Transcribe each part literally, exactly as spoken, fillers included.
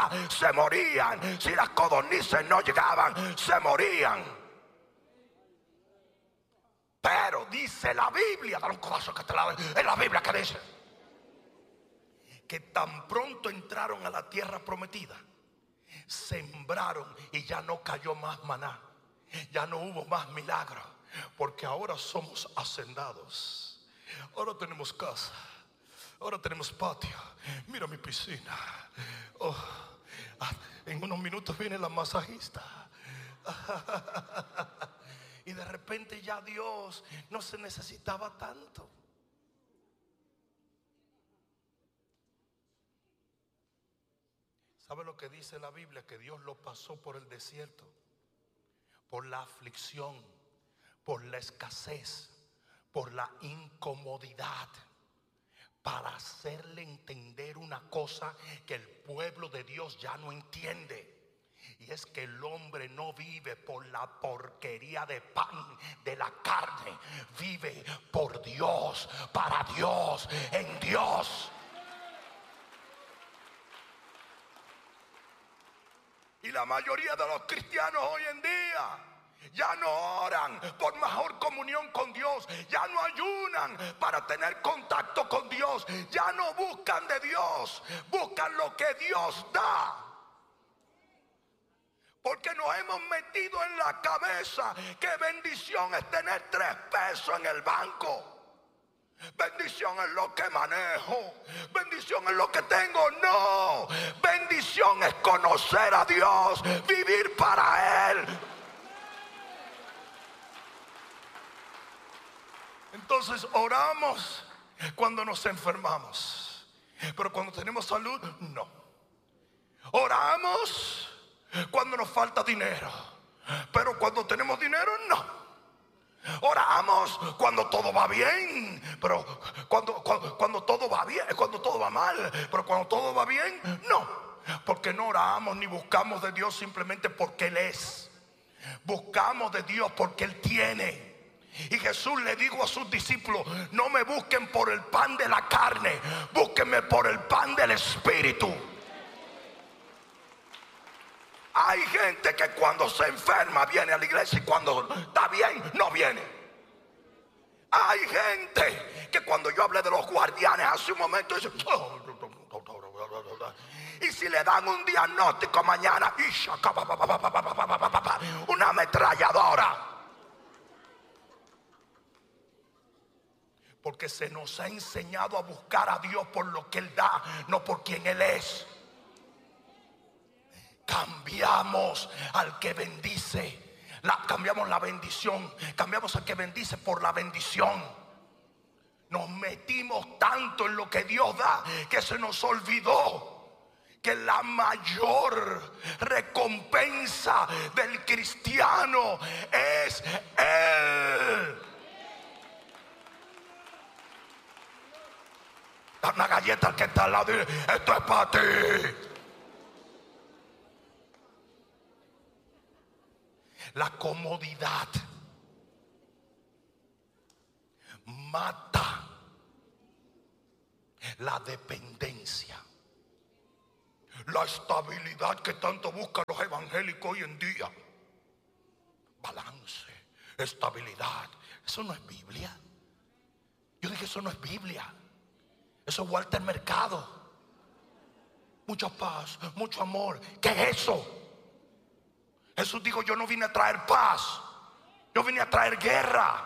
se morían. Si las codornices no llegaban, se morían. Pero dice la Biblia, dale un codazo que te la doy, es la Biblia que dice que tan pronto entraron a la tierra prometida, sembraron y ya no cayó más maná, ya no hubo más milagros, porque ahora somos hacendados. Ahora tenemos casa, ahora tenemos patio. Mira mi piscina. Oh, en unos minutos viene la masajista. Y de repente ya Dios no se necesitaba tanto. ¿Sabe lo que dice la Biblia? Que Dios lo pasó por el desierto, por la aflicción, por la escasez, por la incomodidad, para hacerle entender una cosa que el pueblo de Dios ya no entiende. Y es que el hombre no vive por la porquería de pan de la carne, vive por Dios, para Dios, en Dios. Y la mayoría de los cristianos hoy en día ya no oran por mejor comunión con Dios, ya no ayunan para tener contacto con Dios, ya no buscan de Dios, buscan lo que Dios da. Porque nos hemos metido en la cabeza que bendición es tener tres pesos en el banco. Bendición es lo que manejo, bendición es lo que tengo. No, bendición es conocer a Dios, vivir para Él. Entonces oramos cuando nos enfermamos, pero cuando tenemos salud, no. Oramos cuando nos falta dinero, pero cuando tenemos dinero, no. Oramos cuando todo va bien, pero cuando, cuando, cuando todo va bien, cuando todo va mal, pero cuando todo va bien, no. Porque no oramos ni buscamos de Dios simplemente porque Él es. Buscamos de Dios porque Él tiene. Y Jesús le dijo a sus discípulos: no me busquen por el pan de la carne, búsquenme por el pan del Espíritu. Hay gente que cuando se enferma viene a la iglesia y cuando está bien no viene. Hay gente que cuando yo hablé de los guardianes hace un momento dice, y si le dan un diagnóstico mañana, una ametralladora. Porque se nos ha enseñado a buscar a Dios por lo que Él da, no por quien Él es. Cambiamos al que bendice, la, cambiamos la bendición, cambiamos al que bendice por la bendición. Nos metimos tanto en lo que Dios da que se nos olvidó que la mayor recompensa del cristiano es Él. Da una galleta al que está al lado y dile: esto es para ti. La comodidad mata la dependencia. La estabilidad que tanto buscan los evangélicos hoy en día. Balance, estabilidad. Eso no es Biblia. Yo dije, eso no es Biblia. Eso es Walter Mercado. Mucha paz, mucho amor. ¿Qué es eso? Jesús dijo: yo no vine a traer paz, yo vine a traer guerra.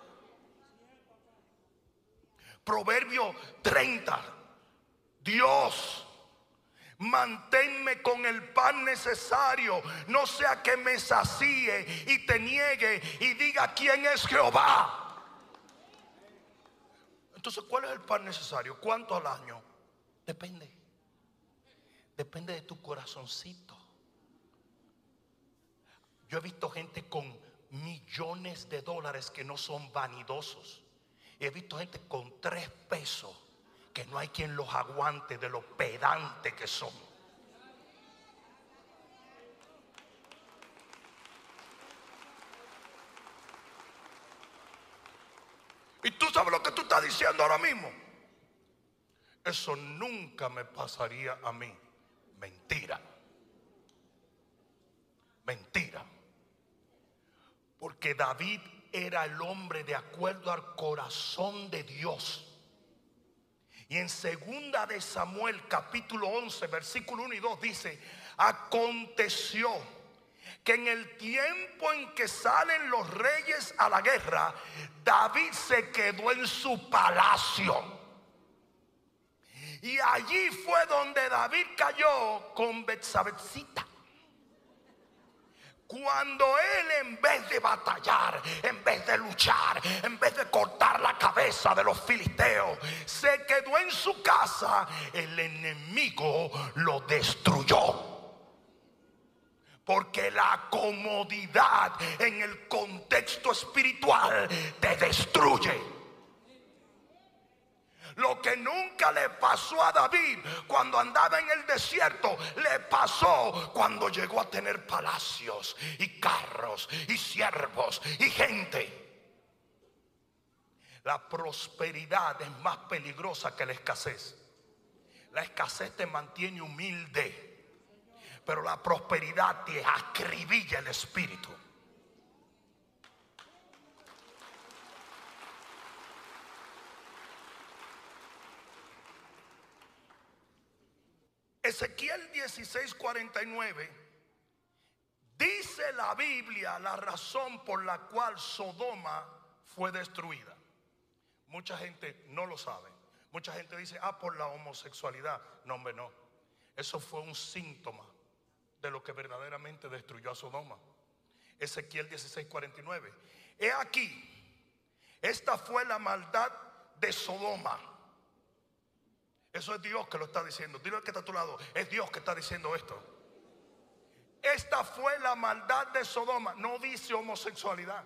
Proverbio treinta. Dios, manténme con el pan necesario, no sea que me sacie y te niegue y diga: ¿quién es Jehová? Entonces, ¿cuál es el pan necesario? ¿Cuánto al año? Depende. Depende de tu corazoncito. Yo he visto gente con millones de dólares que no son vanidosos. Y he visto gente con tres pesos que no hay quien los aguante de lo pedante que son. Y tú sabes lo que tú estás diciendo ahora mismo. Eso nunca me pasaría a mí. Mentira. Mentira. Porque David era el hombre de acuerdo al corazón de Dios. Y en segunda de Samuel capítulo once versículo uno y dos dice: aconteció que en el tiempo en que salen los reyes a la guerra, David se quedó en su palacio. Y allí fue donde David cayó con Betsabecita. Cuando él, en vez de batallar, en vez de luchar, en vez de cortar la cabeza de los filisteos, se quedó en su casa, el enemigo lo destruyó. Porque la comodidad en el contexto espiritual te destruye. Lo que nunca le pasó a David cuando andaba en el desierto, le pasó cuando llegó a tener palacios y carros y siervos y gente. La prosperidad es más peligrosa que la escasez. La escasez te mantiene humilde, pero la prosperidad te acribilla el espíritu. Ezequiel dieciséis cuarenta y nueve dice la Biblia la razón por la cual Sodoma fue destruida. Mucha gente no lo sabe. Mucha gente dice: ah, por la homosexualidad. No, hombre, no. Eso fue un síntoma de lo que verdaderamente destruyó a Sodoma. Ezequiel dieciséis cuarenta y nueve. He aquí, esta fue la maldad de Sodoma. Eso es Dios que lo está diciendo. Dile al que está a tu lado: es Dios que está diciendo esto. Esta fue la maldad de Sodoma. No dice homosexualidad.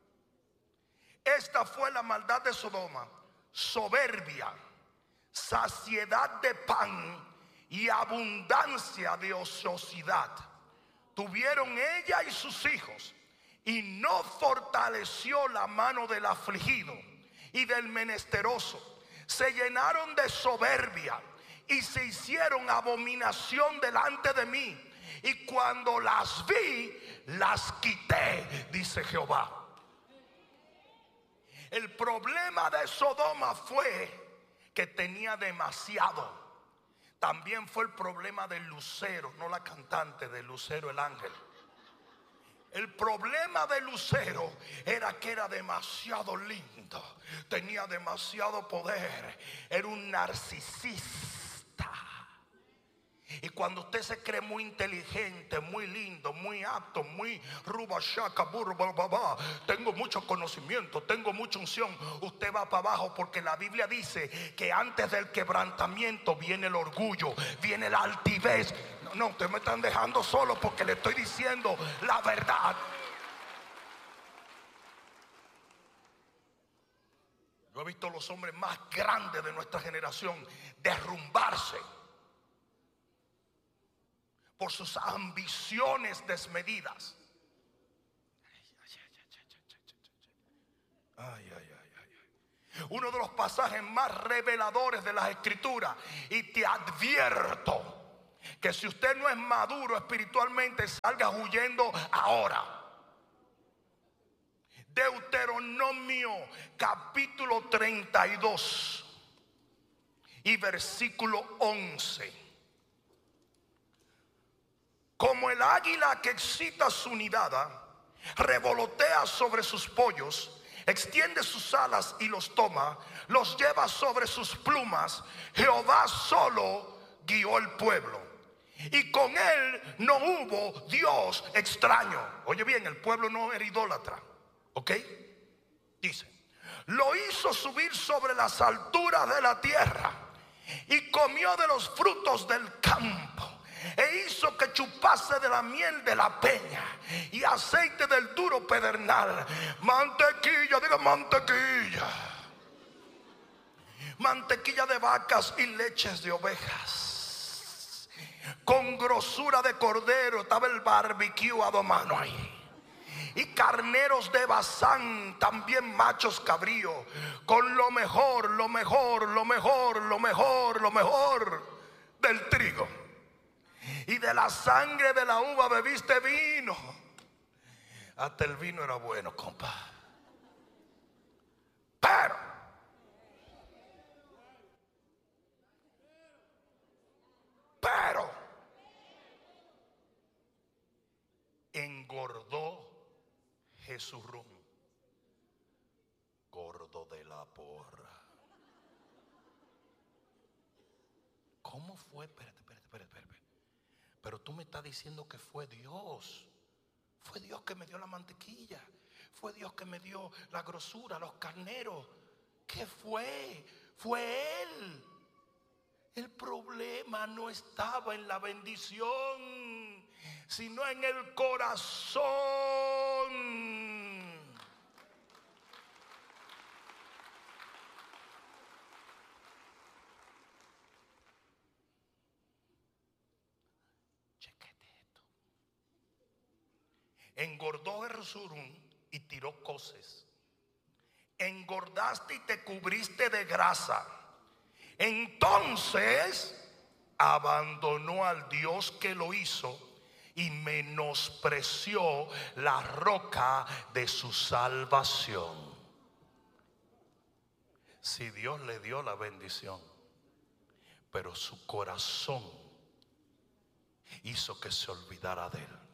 Esta fue la maldad de Sodoma: soberbia, saciedad de pan y abundancia de ociosidad tuvieron ella y sus hijos, y no fortaleció la mano del afligido y del menesteroso. Se llenaron de soberbia y se hicieron abominación delante de mí, y cuando las vi, las quité, dice Jehová. El problema de Sodoma fue que tenía demasiado. También fue el problema del lucero, no la cantante, de Lucero el ángel. El problema de Lucero era que era demasiado lindo, tenía demasiado poder, era un narcisista. Y cuando usted se cree muy inteligente, muy lindo, muy apto, muy rubashaka, burba, tengo mucho conocimiento, tengo mucha unción, usted va para abajo, porque la Biblia dice que antes del quebrantamiento viene el orgullo, viene la altivez. No, no, ustedes me están dejando solo porque le estoy diciendo la verdad. Yo he visto los hombres más grandes de nuestra generación derrumbarse por sus ambiciones desmedidas. Ay, ay, ay, ay. Uno de los pasajes más reveladores de las Escrituras. Y te advierto que si usted no es maduro espiritualmente, salga huyendo ahora. Deuteronomio capítulo treinta y dos y versículo once. Como el águila que excita su nidada, revolotea sobre sus pollos, extiende sus alas y los toma, los lleva sobre sus plumas, Jehová solo guió el pueblo, y con él no hubo Dios extraño. Oye bien, el pueblo no era idólatra, ¿ok? Dice: lo hizo subir sobre las alturas de la tierra, y comió de los frutos del campo, e hizo que chupase de la miel de la peña y aceite del duro pedernal, mantequilla, diga mantequilla, mantequilla de vacas y leches de ovejas. Con grosura de cordero estaba el barbecue a dos manos ahí. Y carneros de Basán, también machos cabríos, con lo mejor, lo mejor, lo mejor, lo mejor, lo mejor del trigo. y de la sangre de la uva bebiste vino. Hasta el vino era bueno, compa. Pero Pero engordó Jesurún, gordo de la porra. ¿Cómo fue? Espérate, espérate, espérate, espérate. Pero tú me estás diciendo que fue Dios. Fue Dios que me dio la mantequilla. Fue Dios que me dio la grosura, los carneros. ¿Qué fue? Fue Él. El problema no estaba en la bendición, sino en el corazón. Chequete esto. Engordó Jesurún y tiró coces. Engordaste y te cubriste de grasa. Entonces abandonó al Dios que lo hizo y menospreció la roca de su salvación. Si Dios le dio la bendición, pero su corazón hizo que se olvidara de él.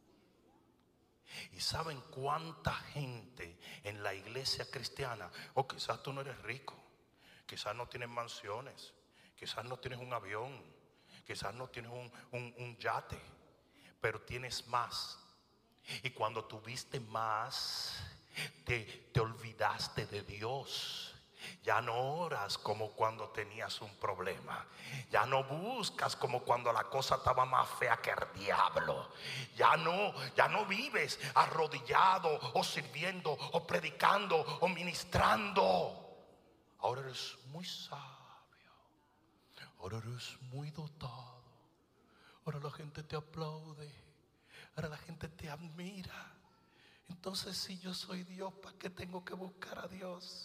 ¿Y saben cuánta gente en la iglesia cristiana? O quizás tú no eres rico, quizás no tienes mansiones, quizás no tienes un avión, quizás no tienes un, un, un yate, pero tienes más. Y cuando tuviste más, te, te olvidaste de Dios. Ya no oras como cuando tenías un problema. Ya no buscas como cuando la cosa estaba más fea que el diablo. Ya no, ya no vives arrodillado o sirviendo o predicando o ministrando. Ahora eres muy sabio. Ahora eres muy dotado. Ahora la gente te aplaude. Ahora la gente te admira. Entonces, si yo soy Dios, ¿para qué tengo que buscar a Dios?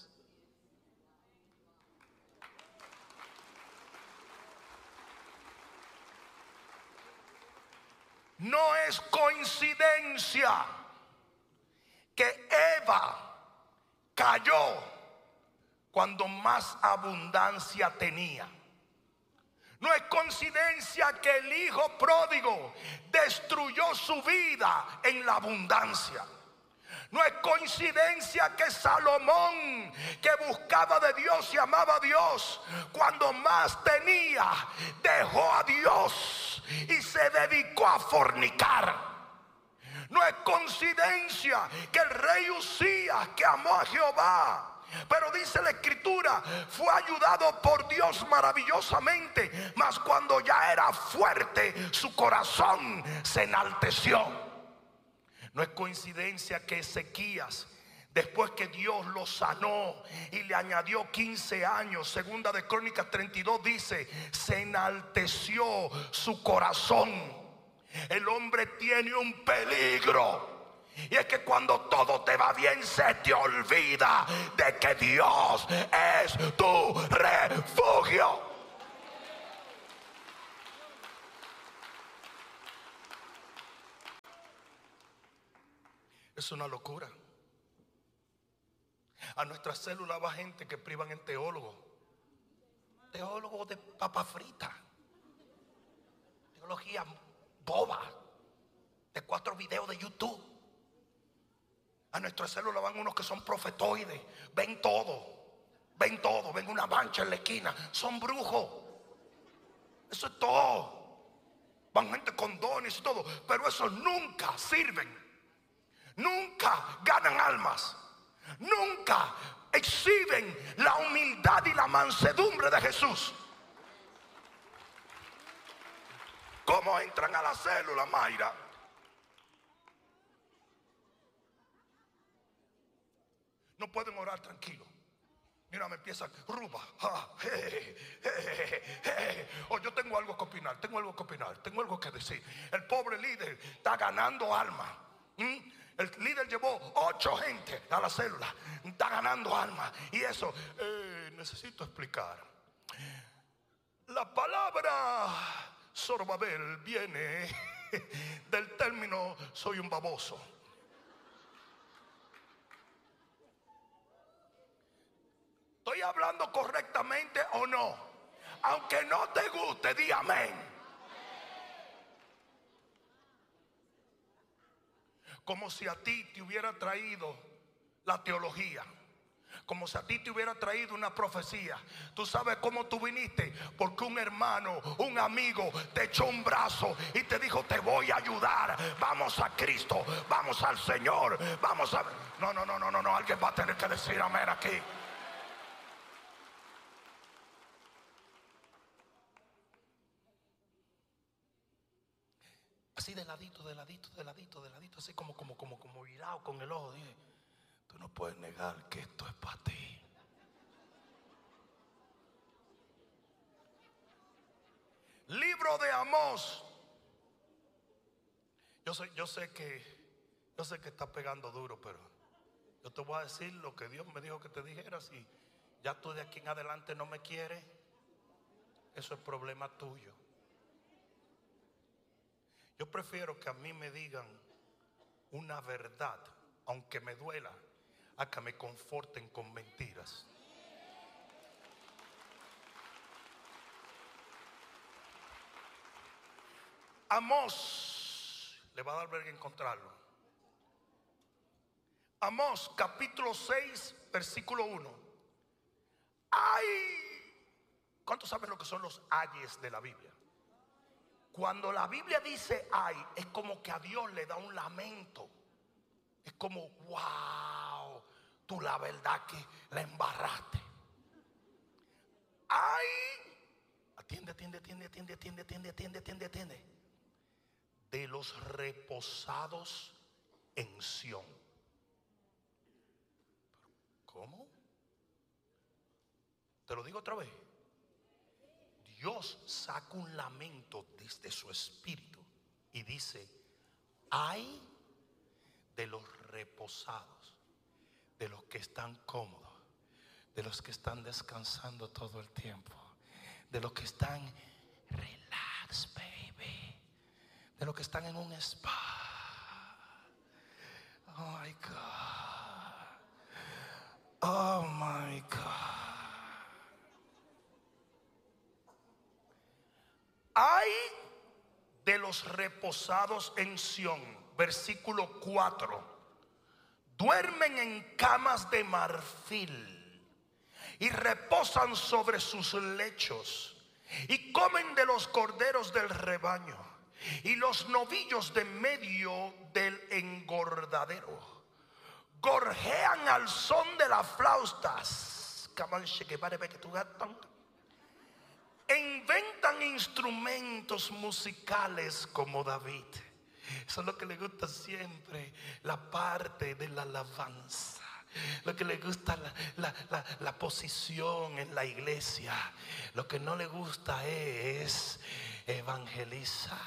No es coincidencia que Eva cayó cuando más abundancia tenía. No es coincidencia que el hijo pródigo destruyó su vida en la abundancia. No es coincidencia que Salomón, que buscaba de Dios y amaba a Dios, cuando más tenía, dejó a Dios y se dedicó a fornicar. No es coincidencia que el rey Usías, que amó a Jehová, pero dice la escritura, fue ayudado por Dios maravillosamente, mas cuando ya era fuerte, su corazón se enalteció. No es coincidencia que Ezequías, después que Dios lo sanó y le añadió quince años, segunda de Crónicas treinta y dos dice, se enalteció su corazón. El hombre tiene un peligro, y es que cuando todo te va bien se te olvida de que Dios es tu refugio. Es una locura. A nuestra célula va gente que privan en teólogos. Teólogos de papa frita. Teología boba. De cuatro videos de YouTube. A nuestra célula van unos que son profetoides. Ven todo. Ven todo. Ven una mancha en la esquina. Son brujos. Eso es todo. Van gente con dones y todo. Pero esos nunca sirven. Nunca ganan almas. Nunca exhiben la humildad y la mansedumbre de Jesús. ¿Cómo entran a la célula, Mayra? No pueden orar tranquilos. Mira, me empiezan ruba. Ah, je, je, je, je. Oh, yo tengo algo que opinar, tengo algo que opinar, tengo algo que decir. El pobre líder está ganando almas. ¿Mm? El líder llevó ocho gente a la célula. Está ganando almas. Y eso, eh, necesito explicar. La palabra Zorobabel viene del término soy un baboso. ¿Estoy hablando correctamente o no? Aunque no te guste, di amén. Como si a ti te hubiera traído la teología, como si a ti te hubiera traído una profecía. ¿Tú sabes cómo tú viniste? Porque un hermano, un amigo te echó un brazo y te dijo: te voy a ayudar, vamos a Cristo, vamos al Señor, vamos a... No, no, no, no, no, no. Alguien va a tener que decir amén aquí. Así de ladito, de ladito, de ladito, de ladito, así como, como, como, como virado con el ojo. Dije: tú no puedes negar que esto es para ti. Libro de Amós. Yo sé, yo sé que, yo sé que está pegando duro, pero yo te voy a decir lo que Dios me dijo que te dijera. Si ya tú de aquí en adelante no me quieres, eso es problema tuyo. Yo prefiero que a mí me digan una verdad, aunque me duela, a que me conforten con mentiras. Amós, le va a dar verga encontrarlo. Amós capítulo seis versículo uno. Ay, ¿cuántos saben lo que son los ayes de la Biblia? Cuando la Biblia dice ay, es como que a Dios le da un lamento. Es como: wow, tú la verdad que la embarraste. Ay, atiende, atiende, atiende, atiende, atiende, atiende, atiende, atiende, atiende. De los reposados en Sión. ¿Cómo? Te lo digo otra vez. Dios saca un lamento desde su espíritu y dice: ay de los reposados, de los que están cómodos, de los que están descansando todo el tiempo, de los que están relax, baby, de los que están en un spa. Oh my God. Oh my God. Ay de los reposados en Sión, versículo cuatro. Duermen en camas de marfil y reposan sobre sus lechos y comen de los corderos del rebaño y los novillos de medio del engordadero. Gorjean al son de las flautas. Inventan instrumentos musicales como David. Eso es lo que le gusta siempre, la parte de la alabanza. Lo que le gusta la, la, la, la posición en la iglesia. Lo que no le gusta es evangelizar.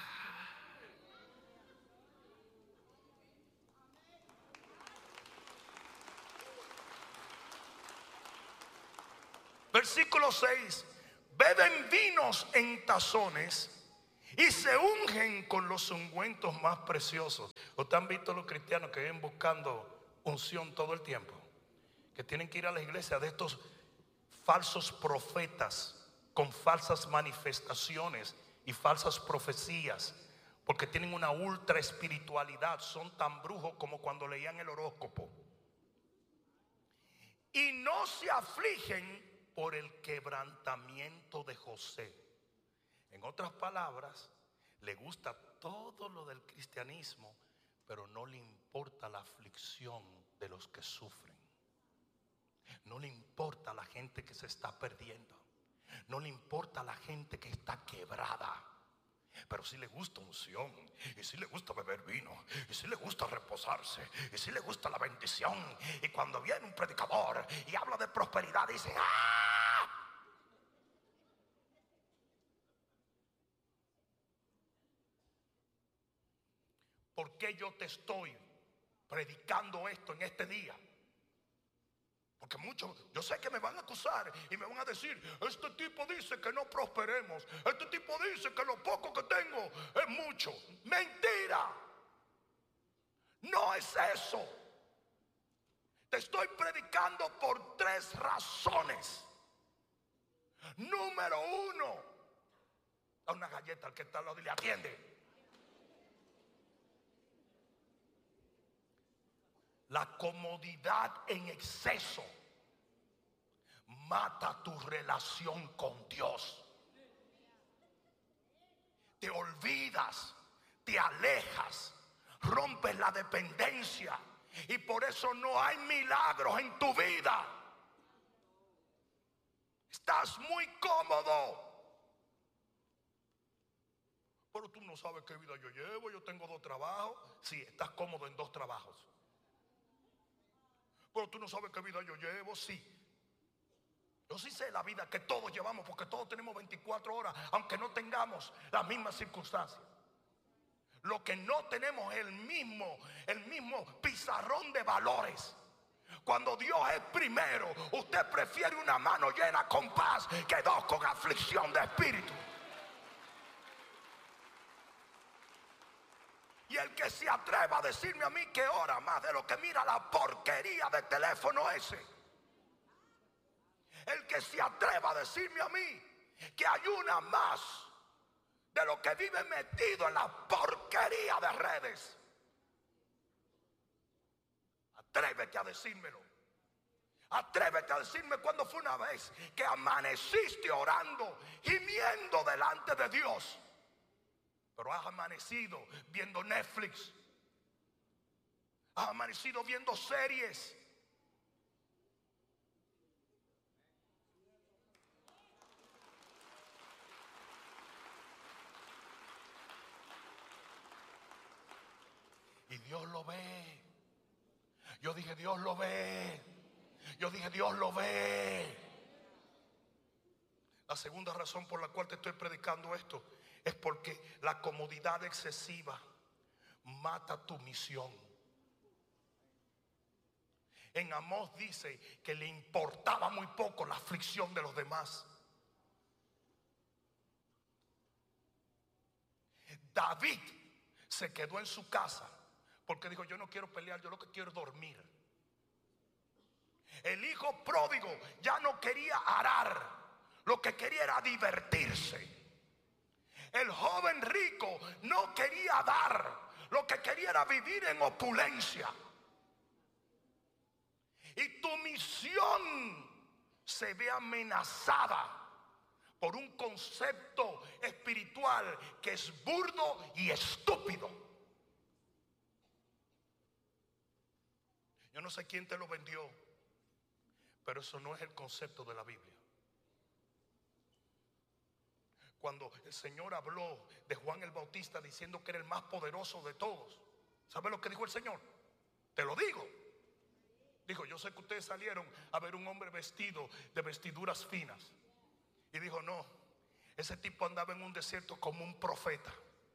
Versículo seis. Beben vinos en tazones y se ungen con los ungüentos más preciosos. ¿Ustedes han visto los cristianos que viven buscando unción todo el tiempo? Que tienen que ir a la iglesia de estos falsos profetas con falsas manifestaciones y falsas profecías, porque tienen una ultra espiritualidad. Son tan brujos como cuando leían el horóscopo. Y no se afligen por el quebrantamiento de José. En otras palabras, le gusta todo lo del cristianismo, pero no le importa la aflicción de los que sufren. No le importa la gente que se está perdiendo. No le importa la gente que está quebrada. Pero si le gusta unción, y si le gusta beber vino, y si le gusta reposarse, y si le gusta la bendición. Y cuando viene un predicador y habla de prosperidad, dice: ¡ah! ¿Por qué yo te estoy predicando esto en este día? Porque muchos, yo sé que me van a acusar y me van a decir: este tipo dice que no prosperemos, este tipo dice que lo poco que tengo es mucho. Mentira, no es eso. Te estoy predicando por tres razones. Número uno, da una galleta al que está al lado y le atiende. La comodidad en exceso mata tu relación con Dios. Te olvidas, te alejas, rompes la dependencia y por eso no hay milagros en tu vida. Estás muy cómodo. Pero tú no sabes qué vida yo llevo. Yo tengo dos trabajos. Sí, estás cómodo en dos trabajos. Pero tú no sabes qué vida yo llevo. Sí, yo sí sé la vida que todos llevamos, porque todos tenemos veinticuatro horas, aunque no tengamos las mismas circunstancias. Lo que no tenemos es el mismo, el mismo pizarrón de valores. Cuando Dios es primero, usted prefiere una mano llena con paz que dos con aflicción de espíritu. Y el que se atreva a decirme a mí que ora más de lo que mira la porquería de teléfono ese. El que se atreva a decirme a mí que ayuna más de lo que vive metido en la porquería de redes. Atrévete a decírmelo. Atrévete a decirme cuándo fue una vez que amaneciste orando, gimiendo delante de Dios, pero has amanecido viendo Netflix, has amanecido viendo series. Y Dios lo ve. Yo dije, Dios lo ve. Yo dije, Dios lo ve. La segunda razón por la cual te estoy predicando esto es porque la comodidad excesiva mata tu misión. En Amós dice que le importaba muy poco la aflicción de los demás. David se quedó en su casa porque dijo: yo no quiero pelear, yo lo que quiero es dormir. El hijo pródigo ya no quería arar, lo que quería era divertirse. El joven rico no quería dar, lo que quería era vivir en opulencia. Y tu misión se ve amenazada por un concepto espiritual que es burdo y estúpido. Yo no sé quién te lo vendió, pero eso no es el concepto de la Biblia. Cuando el Señor habló de Juan el Bautista diciendo que era el más poderoso de todos, ¿sabe lo que dijo el Señor? Te lo digo. Dijo: yo sé que ustedes salieron a ver un hombre vestido de vestiduras finas. Y dijo: no, ese tipo andaba en un desierto como un profeta.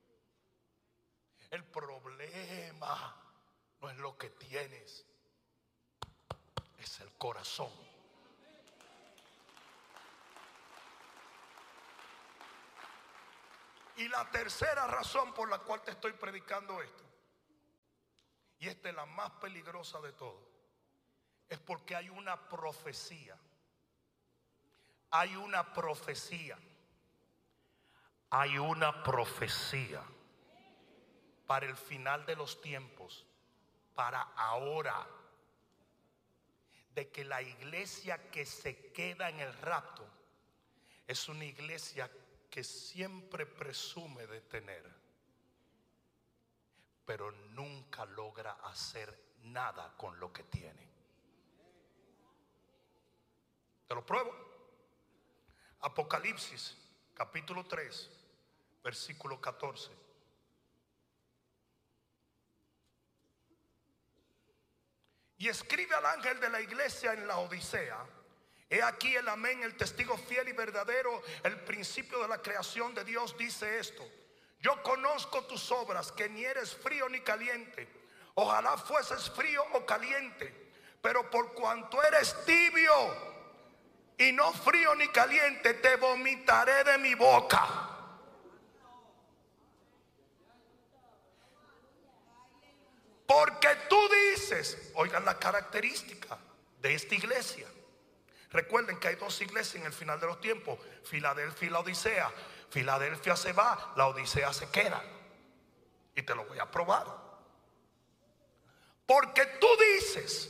El problema no es lo que tienes, es el corazón. Y la tercera razón por la cual te estoy predicando esto, y esta es la más peligrosa de todas, es porque hay una profecía. Hay una profecía. Hay una profecía para el final de los tiempos, para ahora, de que la iglesia que se queda en el rapto es una iglesia que siempre presume de tener, pero nunca logra hacer nada con lo que tiene. Te lo pruebo. Apocalipsis capítulo tres, versículo catorce. Y escribe al ángel de la iglesia en la Odisea: he aquí el amén, el testigo fiel y verdadero, el principio de la creación de Dios, dice esto: yo conozco tus obras, que ni eres frío ni caliente. Ojalá fueses frío o caliente. Pero por cuanto eres tibio y no frío ni caliente, te vomitaré de mi boca. Porque tú dices, oigan la característica de esta iglesia. Recuerden que hay dos iglesias en el final de los tiempos: Filadelfia y la Odisea. Filadelfia se va, la Odisea se queda. Y te lo voy a probar. Porque tú dices,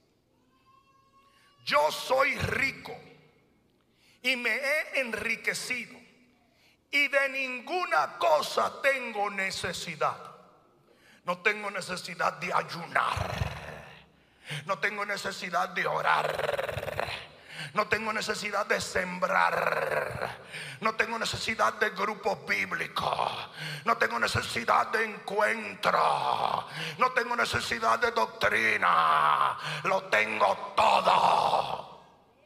yo soy rico y me he enriquecido y de ninguna cosa tengo necesidad. No tengo necesidad de ayunar. No tengo necesidad de orar. No tengo necesidad de sembrar. No tengo necesidad de grupos bíblicos. No tengo necesidad de encuentro. No tengo necesidad de doctrina. Lo tengo todo.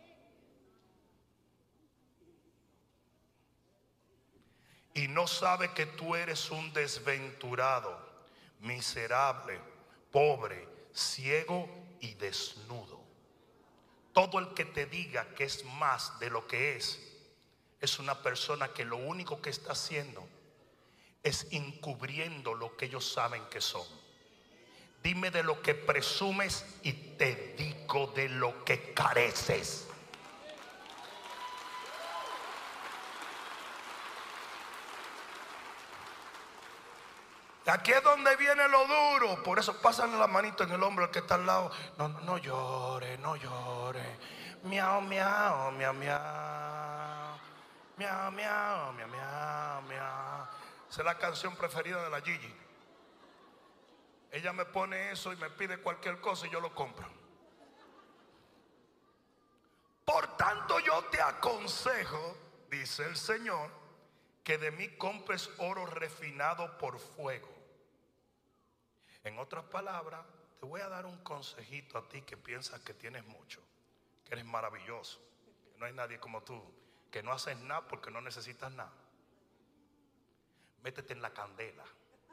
Y no sabe que tú eres un desventurado, miserable, pobre, ciego y desnudo. Todo el que te diga que es más de lo que es, es una persona que lo único que está haciendo es encubriendo lo que ellos saben que son. Dime de lo que presumes y te digo de lo que careces. Aquí es donde viene lo duro. Por eso pasan la manito en el hombro al que está al lado. No, no, no llore, no llore. Miau, miau, miau, miau. Miau, miau, miau, miau, miau. Esa es la canción preferida de la Gigi. Ella me pone eso y me pide cualquier cosa y yo lo compro. Por tanto yo te aconsejo, dice el Señor, que de mí compres oro refinado por fuego. En otras palabras, te voy a dar un consejito a ti que piensas que tienes mucho, que eres maravilloso, que no hay nadie como tú, que no haces nada porque no necesitas nada. Métete en la candela.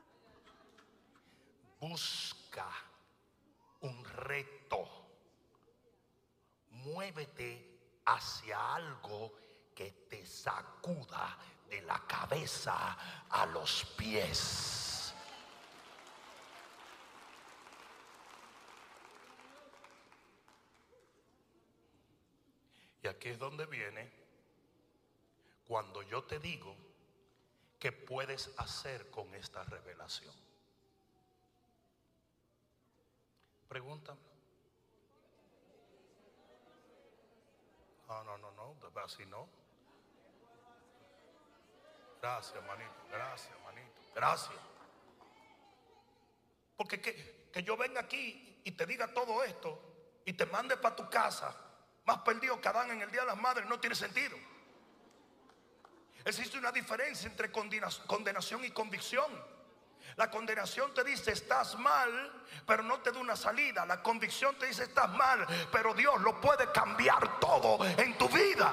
Busca un reto. Muévete hacia algo que te sacuda de la cabeza a los pies. Y aquí es donde viene cuando yo te digo qué puedes hacer con esta revelación. Pregúntame. No, no, no, no, así no. Gracias, manito, gracias, manito, gracias. Porque que, que yo venga aquí y te diga todo esto y te mande para tu casa más perdido que Adán en el día de las madres no tiene sentido. Existe una diferencia entre condenación y convicción. La condenación te dice estás mal, pero no te da una salida. La convicción te dice estás mal, pero Dios lo puede cambiar todo en tu vida.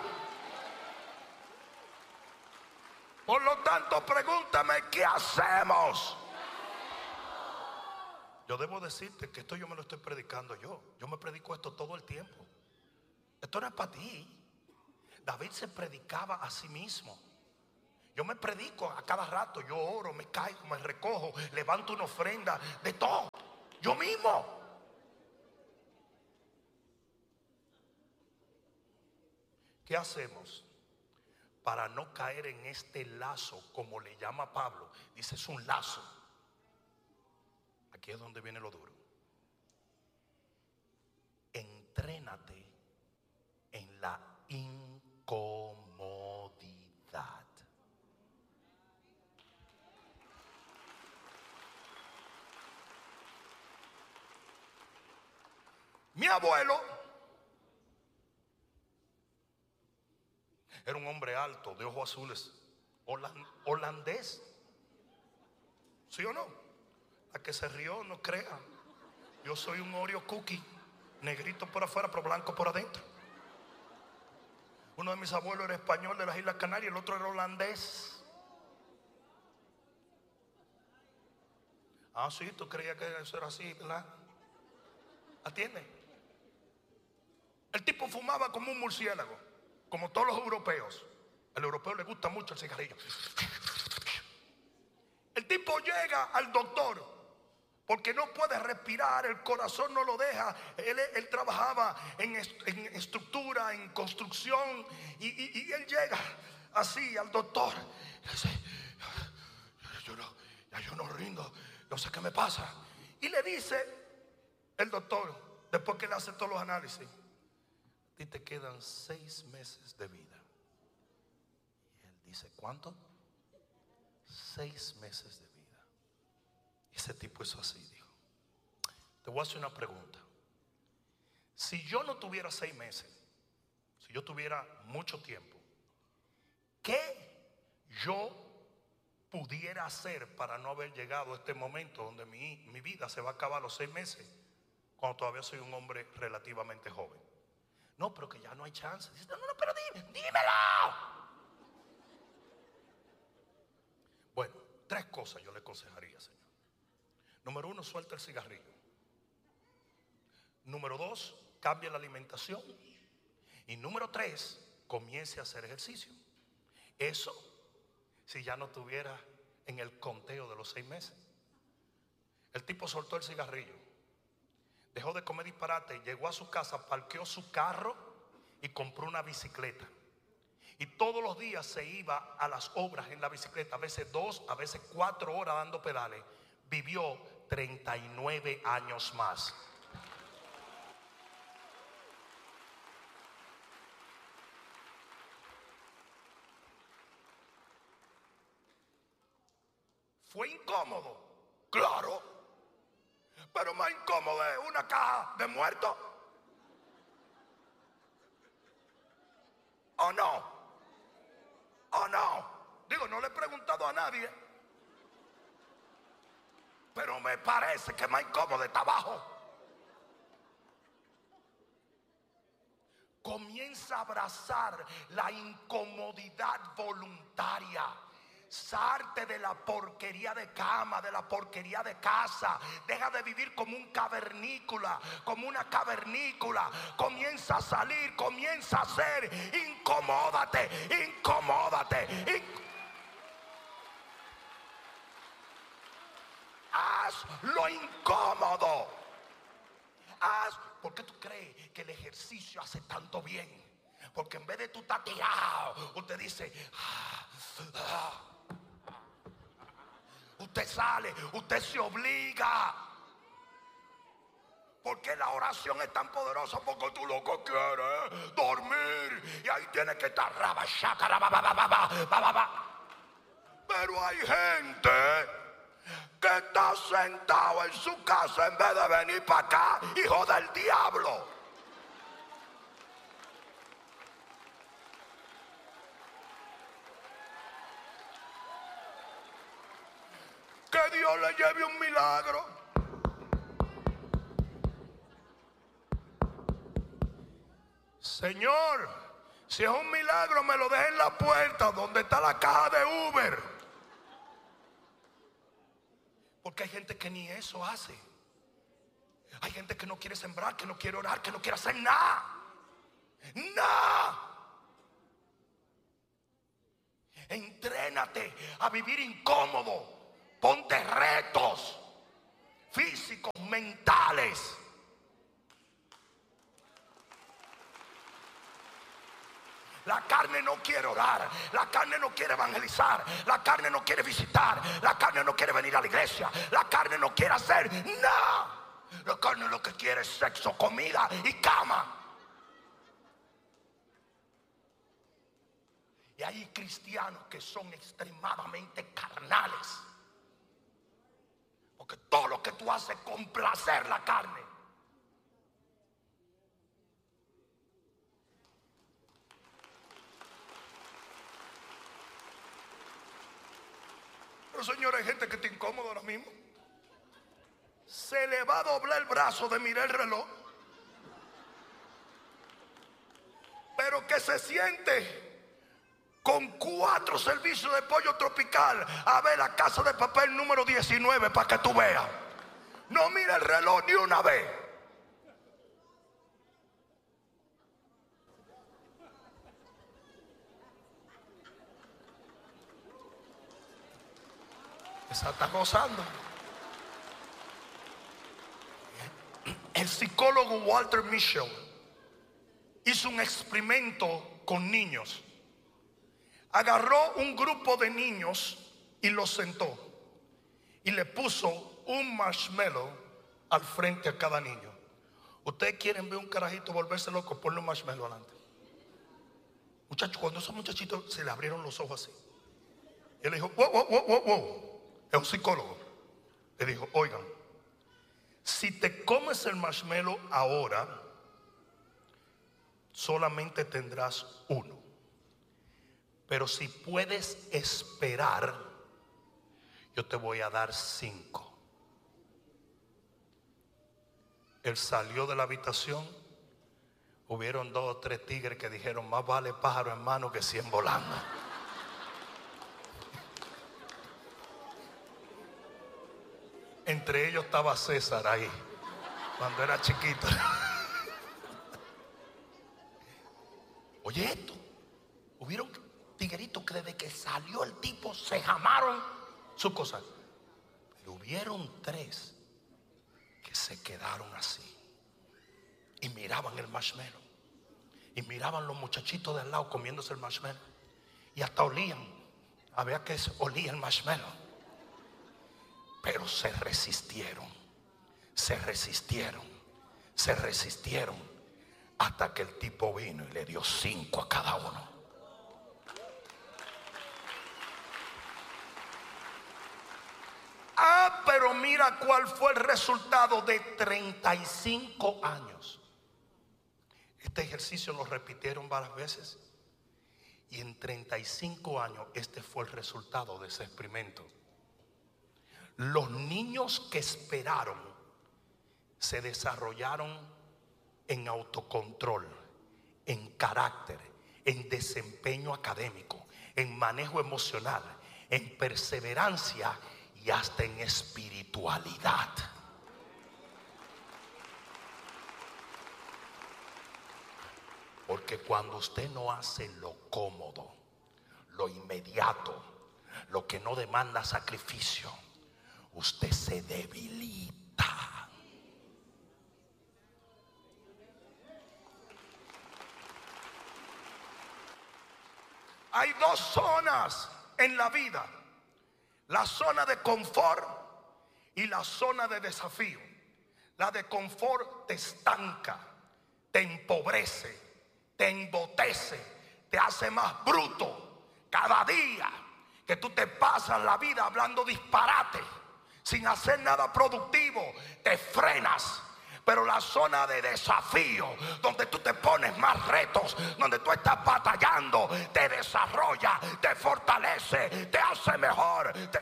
Por lo tanto, pregúntame, ¿qué hacemos? Yo debo decirte que esto yo me lo estoy predicando yo. Yo me predico esto todo el tiempo. Esto no es para ti. David se predicaba a sí mismo. Yo me predico a cada rato. Yo oro, me caigo, me recojo, levanto una ofrenda, de todo. Yo mismo. ¿Qué hacemos para no caer en este lazo, como le llama Pablo? Dice, es un lazo. Aquí es donde viene lo duro. Entrénate en la incomodidad. Mi abuelo era un hombre alto, de ojos azules, holandés. ¿Sí o no? La que se rió no crea. Yo soy un Oreo cookie, negrito por afuera pero blanco por adentro. Uno de mis abuelos era español de las Islas Canarias, el otro era holandés. Ah, sí, tú creías que eso era así, ¿verdad? ¿Atiende? El tipo fumaba como un murciélago, como todos los europeos. Al europeo le gusta mucho el cigarrillo. El tipo llega al doctor porque no puede respirar, el corazón no lo deja. Él, él trabajaba en, en estructura, en construcción, y, y, y él llega así al doctor. Y dice, yo no, ya yo no rindo, no sé qué me pasa. Y le dice el doctor, después que le hace todos los análisis, a ti te quedan seis meses de vida. Y él dice, ¿cuánto? Seis meses de vida. Ese tipo hizo así, dijo, te voy a hacer una pregunta. Si yo no tuviera seis meses, si yo tuviera mucho tiempo, ¿qué yo pudiera hacer para no haber llegado a este momento donde mi, mi vida se va a acabar a los seis meses, cuando todavía soy un hombre relativamente joven? No, pero que ya no hay chance. Dice, no, no, pero dime, dímelo. Bueno, tres cosas yo le aconsejaría, señor. Número uno, suelta el cigarrillo. Número dos, cambie la alimentación. Y número tres, comience a hacer ejercicio. Eso, si ya no estuviera en el conteo de los seis meses. El tipo soltó el cigarrillo, dejó de comer disparate, llegó a su casa, parqueó su carro y compró una bicicleta. Y todos los días se iba a las obras en la bicicleta, a veces dos, a veces cuatro horas dando pedales. Vivió treinta y nueve años más. ¿Fue incómodo? Claro. Pero más incómodo es una caja de muertos. ¿O no? ¿O no? Digo, no le he preguntado a nadie, pero me parece que más incómodo está abajo. Comienza a abrazar la incomodidad voluntaria. Sarte de la porquería de cama, de la porquería de casa. Deja de vivir como un cavernícola, como una cavernícola. Comienza a salir, comienza a ser. Incomódate, incomódate. Inc Haz lo incómodo. Haz. ¿Por qué tú crees que el ejercicio hace tanto bien? Porque en vez de tú estar tirado, usted dice, ah, ah. Usted sale, usted se obliga. Porque la oración es tan poderosa, porque tú lo que quieres dormir y ahí tienes que estar. Pero hay gente que está sentado en su casa en vez de venir para acá, hijo del diablo. Que Dios le lleve un milagro. Señor, si es un milagro, me lo deje en la puerta donde está la caja de Uber. Porque hay gente que ni eso hace. Hay gente que no quiere sembrar, que no quiere orar, que no quiere hacer nada. Nada. Entrénate a vivir incómodo. Ponte retos físicos, mentales. La carne no quiere orar, la carne no quiere evangelizar, la carne no quiere visitar, la carne no quiere venir a la iglesia, la carne no quiere hacer nada. La carne lo que quiere es sexo, comida y cama. Y hay cristianos que son extremadamente carnales, porque todo lo que tú haces es complacer la carne. Pero señores, hay gente que está incómoda ahora mismo. Se le va a doblar el brazo de mirar el reloj, pero que se siente con cuatro servicios de pollo tropical a ver La Casa de Papel número diecinueve para que tú veas. No mira el reloj ni una vez. Esa está gozando. El psicólogo Walter Mischel hizo un experimento con niños. Agarró un grupo de niños y los sentó y le puso un marshmallow al frente a cada niño. Ustedes quieren ver un carajito volverse loco, ponle un marshmallow adelante. Muchachos, cuando esos muchachitos se le abrieron los ojos así, él le dijo, wow, wow, wow, wow, wow. Es un psicólogo. Le dijo, oigan, si te comes el marshmallow ahora, solamente tendrás uno. Pero si puedes esperar, yo te voy a dar cinco. Él salió de la habitación. Hubieron dos o tres tigres que dijeron, más vale pájaro en mano que cien volando. Entre ellos estaba César ahí, cuando era chiquito. Oye esto, hubieron tigueritos que desde que salió el tipo se jamaron sus cosas. Pero hubieron tres que se quedaron así y miraban el marshmallow y miraban los muchachitos de al lado comiéndose el marshmallow y hasta olían, había que olía el marshmallow. Pero se resistieron, se resistieron, se resistieron hasta que el tipo vino y le dio cinco a cada uno. Ah, pero mira cuál fue el resultado de treinta y cinco años. Este ejercicio lo repitieron varias veces y en treinta y cinco años este fue el resultado de ese experimento. Los niños que esperaron se desarrollaron en autocontrol, en carácter, en desempeño académico, en manejo emocional, en perseverancia y hasta en espiritualidad. Porque cuando usted no hace lo cómodo, lo inmediato, lo que no demanda sacrificio, usted se debilita. Hay dos zonas en la vida: la zona de confort y la zona de desafío. La de confort te estanca, te empobrece, te embotece, te hace más bruto. Cada día que tú te pasas la vida hablando disparate, sin hacer nada productivo, te frenas. Pero la zona de desafío, donde tú te pones más retos, donde tú estás batallando, te desarrolla, te fortalece, te hace mejor. Te...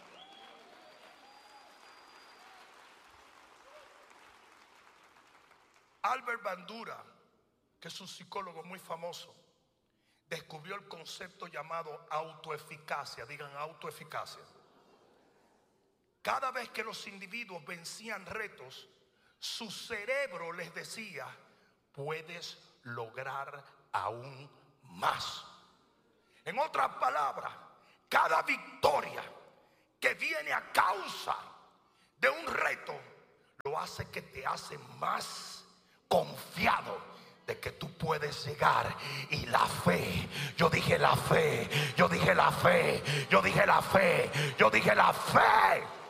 Albert Bandura, que es un psicólogo muy famoso, descubrió el concepto llamado autoeficacia. Digan autoeficacia. Cada vez que los individuos vencían retos, su cerebro les decía, puedes lograr aún más. En otras palabras, cada victoria que viene a causa de un reto lo hace que te hace más confiado de que tú puedes llegar. Y la fe, yo dije la fe, yo dije la fe, yo dije la fe, yo dije la fe.